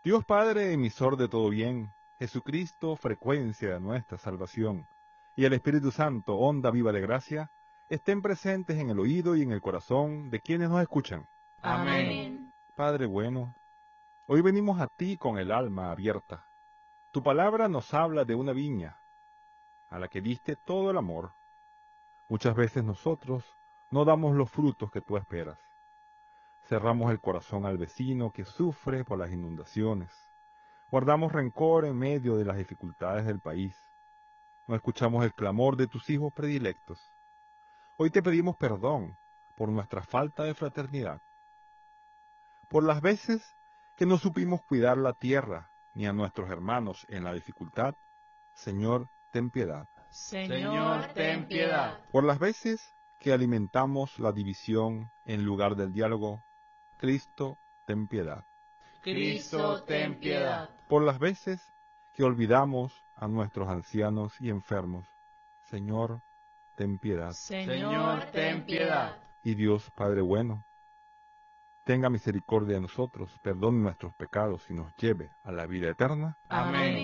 Dios Padre, emisor de todo bien, Jesucristo, frecuencia de nuestra salvación, y el Espíritu Santo, onda viva de gracia, estén presentes en el oído y en el corazón de quienes nos escuchan. Amén. Padre bueno, hoy venimos a ti con el alma abierta. Tu palabra nos habla de una viña, a la que diste todo el amor. Muchas veces nosotros no damos los frutos que tú esperas. Cerramos el corazón al vecino que sufre por las inundaciones. Guardamos rencor en medio de las dificultades del país. No escuchamos el clamor de tus hijos predilectos. Hoy te pedimos perdón por nuestra falta de fraternidad, por las veces que no supimos cuidar la tierra ni a nuestros hermanos en la dificultad. Señor, ten piedad. Señor, ten piedad. Por las veces que alimentamos la división en lugar del diálogo. Cristo, ten piedad. Cristo, ten piedad. Por las veces que olvidamos a nuestros ancianos y enfermos. Señor, ten piedad. Señor, ten piedad. Y Dios, Padre bueno, tenga misericordia de nosotros, perdone nuestros pecados y nos lleve a la vida eterna. Amén.